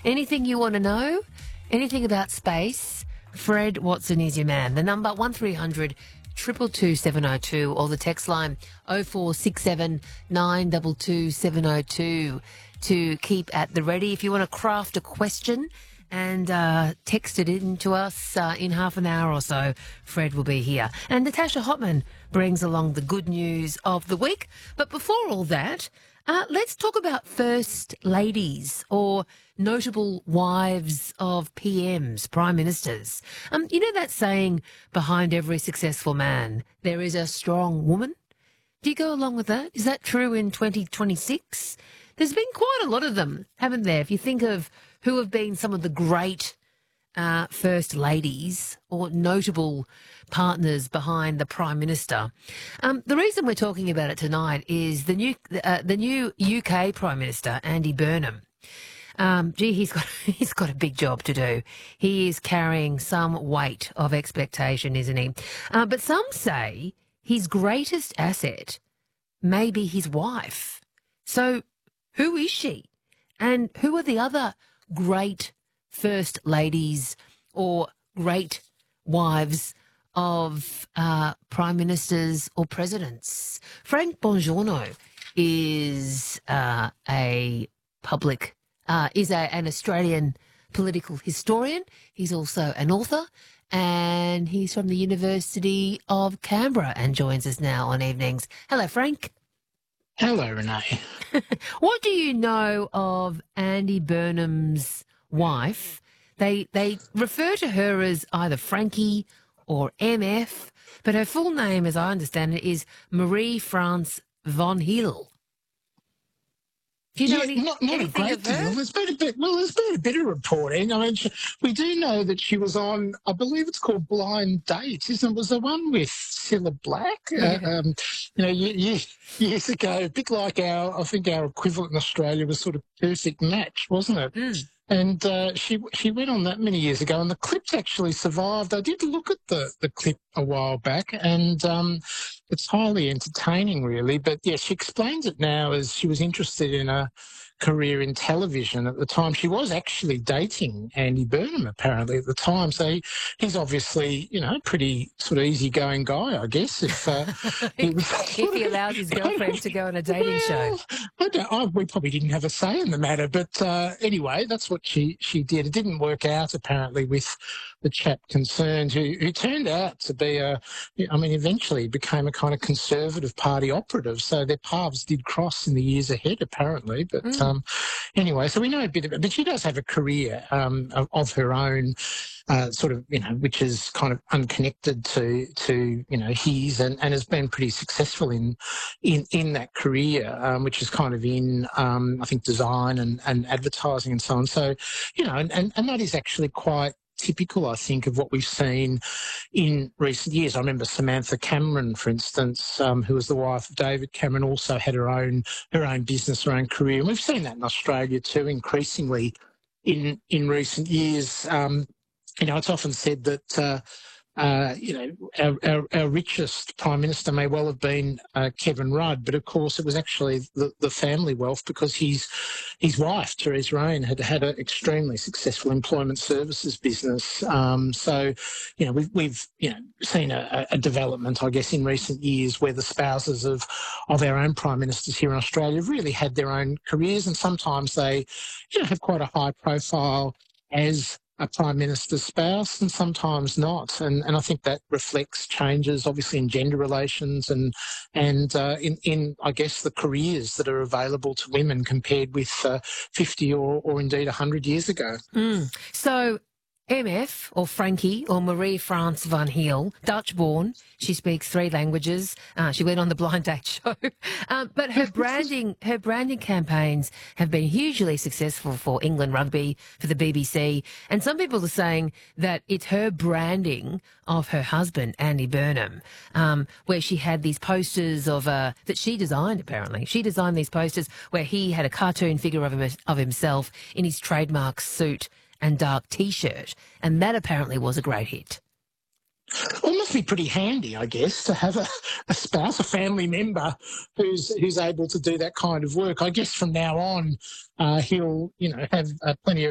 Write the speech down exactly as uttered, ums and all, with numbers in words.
Anything you want to know? Anything about space? Fred Watson is your man. The number one three hundred two two two seven oh two or the text line oh four six seven nine two two seven oh two to keep at the ready. If you want to craft a question and uh, text it in to us uh, in half an hour or so, Fred will be here. And Natasha Hotman brings along the good news of the week. But before all that, uh, let's talk about first ladies or notable wives of P Ms, prime ministers. Um, you know that saying, behind every successful man, there is a strong woman? Do you go along with that? Is that true in twenty twenty-six? There's been quite a lot of them, haven't there? If you think of who have been some of the great uh, first ladies or notable partners behind the Prime Minister. Um, the reason we're talking about it tonight is the new uh, the new U K Prime Minister, Andy Burnham. Um, gee, he's got he's got a big job to do. He is carrying some weight of expectation, isn't he? Uh, but some say his greatest asset may be his wife. So who is she? And who are the other great first ladies or great wives of uh, prime ministers or presidents? Frank Bongiorno is uh, a public, uh, is a, an Australian political historian. He's also an author, and he's from the University of Canberra and joins us now on evenings. Hello, Frank. Hello, Renee. What do you know of Andy Burnham's wife? They they refer to her as either Frankie or M F, but her full name, as I understand it, is Marie-France von Heel. Do you know yeah, any, not, not a anything great of her? deal. There's been a bit. Well, there's been a bit of reporting. I mean, she, we do know that she was on. I believe it's called Blind Date, isn't it? Was the one with Cilla Black? Yeah. Uh, um, you know, ye- ye- years ago, a bit like our. I think our equivalent in Australia was sort of Perfect Match, wasn't it? Mm. And uh, she she went on that many years ago, and the clip's actually survived. I did look at the, the clip a while back, and um, it's highly entertaining, really. But, yeah, she explains it now as she was interested in a career in television at the time. She was actually dating Andy Burnham, apparently, at the time. So he, he's obviously, you know, pretty sort of easygoing guy, I guess, if uh, he was, If he allows his girlfriend to go on a dating well, show. I don't, I, we probably didn't have a say in the matter, but uh, anyway, that's what she, she did. It didn't work out, apparently, with the chap concerned, who, who turned out to be a, I mean, eventually became a kind of Conservative Party operative, so their paths did cross in the years ahead, apparently. But Mm. um, anyway, so we know a bit about it, but she does have a career um, of, of her own, uh, sort of, you know, which is kind of unconnected to, to you know, his, and, and has been pretty successful in in, in that career, um, which is kind of in, um, I think, design and, and advertising and so on. So, you know, and, and, and that is actually quite typical, I think, of what we've seen in recent years. I remember Samantha Cameron, for instance, um, who was the wife of David Cameron, also had her own her own business, her own career. And we've seen that in Australia too, increasingly in in recent years. Um, you know, it's often said that uh, uh, you know, our, our, our richest Prime Minister may well have been uh, Kevin Rudd, but of course it was actually the, the family wealth, because his his wife, Theresa Rain, had had an extremely successful employment services business. Um, so, you know, we've, we've you know, seen a, a development, I guess, in recent years where the spouses of, of our own Prime Ministers here in Australia have really had their own careers, and sometimes they, you know, have quite a high profile as a Prime Minister's spouse, and sometimes not. And and I think that reflects changes, obviously, in gender relations and and uh, in, in, I guess, the careers that are available to women compared with uh, fifty or, or indeed one hundred years ago. Mm. So M F, or Frankie, or Marie-France van Heel, Dutch-born. She speaks three languages. Uh, she went on the Blind Date show. um, but her branding, her branding campaigns have been hugely successful for England Rugby, for the B B C. And some people are saying that it's her branding of her husband, Andy Burnham, um, where she had these posters of uh, that she designed, apparently. She designed these posters where he had a cartoon figure of, him, of himself in his trademark suit and dark T-shirt, and that apparently was a great hit. Well, it must be pretty handy, I guess, to have a, a spouse, a family member who's who's able to do that kind of work. I guess from now on, uh, he'll, you know, have uh, plenty of